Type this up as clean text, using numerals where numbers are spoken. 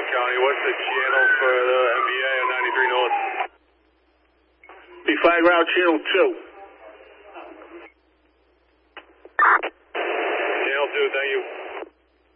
County. What's the channel for the MBA on 93 North? Be flag route channel 2. Channel 2, thank you.